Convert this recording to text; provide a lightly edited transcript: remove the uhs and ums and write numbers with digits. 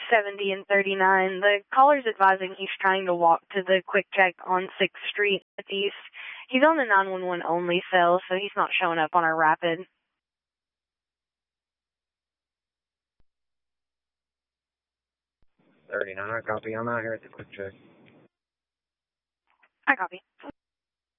70 and 39. The caller's advising he's trying to walk to the quick check on 6th Street Northeast. He's on the 911 only cell, so he's not showing up on our rapid. 39, I copy. I'm out here at the quick check. I copy.